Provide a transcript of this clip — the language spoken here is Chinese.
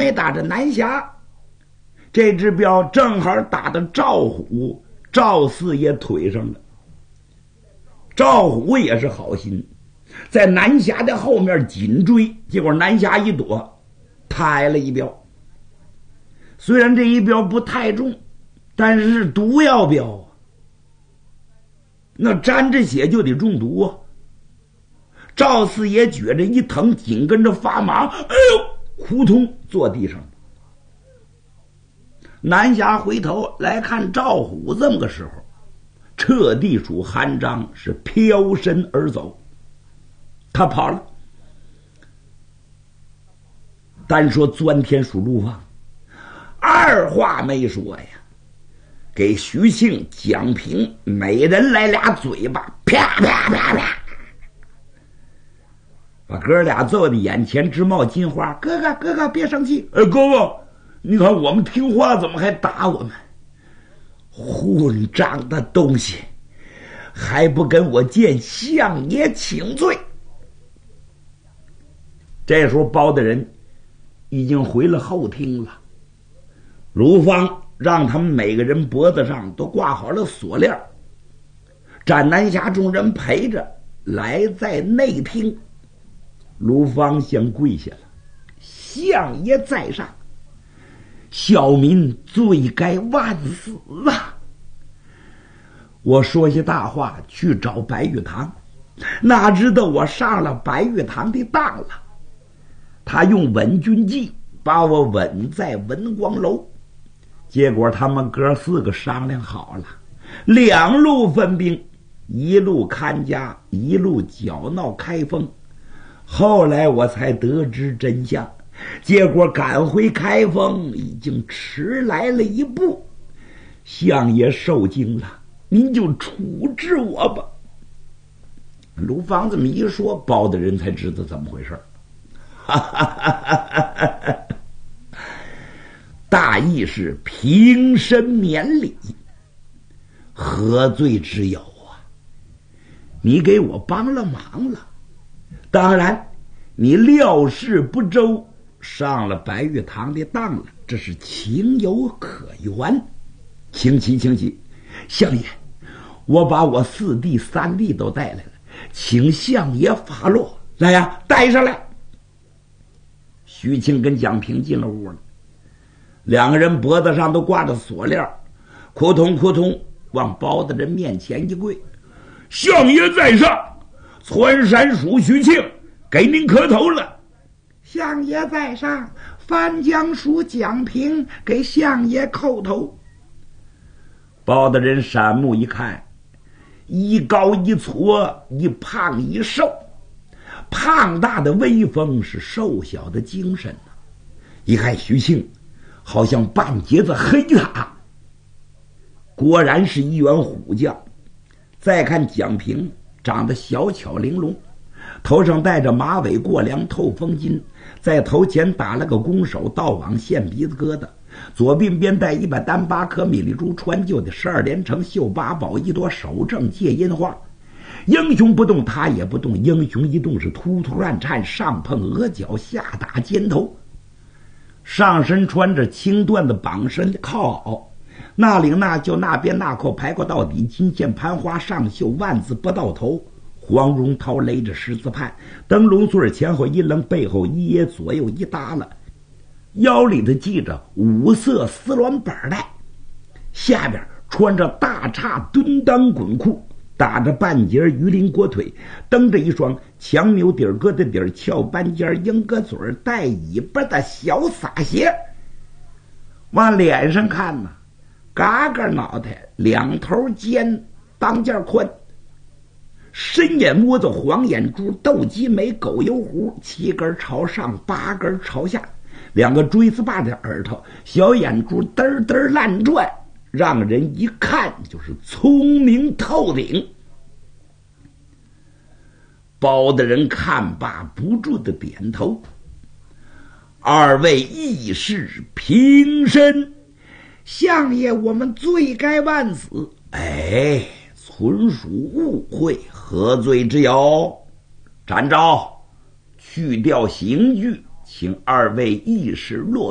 没打着南霞，这只镖正好打到赵虎赵四爷腿上了。赵虎也是好心，在南霞的后面紧追，结果南霞一躲，他挨了一镖。虽然这一镖不太重，但是毒药镖啊，那沾着血就得中毒啊。赵四爷觉着一疼，紧跟着发麻，哎呦，扑通坐地上。南霞回头来看赵虎，这么个时候，彻地属韩章是飘身而走，他跑了。单说钻天属陆放，二话没说呀，给徐庆、蒋平每人来俩嘴巴，啪啪啪啪，把哥俩揍的眼前直冒金花。哥哥别生气，哥哥，你看我们听话，怎么还打我们？混账的东西，还不跟我见相爷请罪！这时候包大人已经回了后厅了，卢芳让他们每个人脖子上都挂好了锁链，展南霞众人陪着来在内厅。卢芳先跪下了，相爷在上，小民罪该万死啊！我说些大话去找白玉堂，哪知道我上了白玉堂的当了。他用稳军计把我稳在文光楼，结果他们哥四个商量好了，两路分兵，一路看家，一路搅闹开封。后来我才得知真相，结果赶回开封已经迟来了一步。相爷受惊了，您就处置我吧。卢芳这么一说，包大人才知道怎么回事。大意是平身免礼，何罪之有啊？你给我帮了忙了，当然你料事不周，上了白玉堂的当了，这是情有可原。请起，相爷，我把我四弟三弟都带来了，请相爷发落。来呀，带上来。徐庆跟蒋平进了屋了，两个人脖子上都挂着锁链，扑通扑通往包大人面前一跪。相爷在上，窜山属徐庆给您磕头了。相爷在上，翻江属蒋平给相爷叩头。包大人闪目一看，一高一矬，一胖一瘦，胖大的威风是瘦小的精神啊！一看徐庆好像半截子黑塔，果然是一员虎将。再看蒋平长得小巧玲珑，头上戴着马尾过梁透风巾，在头前打了个弓手倒网线鼻子疙瘩，左鬓边带一把单八颗米粒珠穿就的12连城绣八宝，一朵手正借阴花。英雄不动他也不动，英雄一动是突突乱颤，上碰额角下打肩头。上身穿着青缎的绑身靠袄，那领那就那边那扣排过到底，金线盘花上绣万字不到头，黄绒绦勒着十字畔，灯笼穗前后一棱，背后一掖，左右一搭了，腰里头系着五色丝鸾板带，下边穿着大叉蹲裆滚裤，打着半截鱼鳞锅腿，蹬着一双强牛底儿疙瘩底儿翘半截鹰鸽嘴带尾巴的小洒鞋。往脸上看呢，嘎嘎脑袋，两头尖，当间宽，深眼窝子，黄眼珠，斗鸡眉，狗油胡，7根朝上，8根朝下，两个锥子把的耳朵，小眼珠嘚嘚乱转，让人一看就是聪明透顶。包大人看罢不住的点头。二位义士平身，相爷我们罪该万死。哎，纯属误会，何罪之有？展昭，去掉刑具，请二位义士落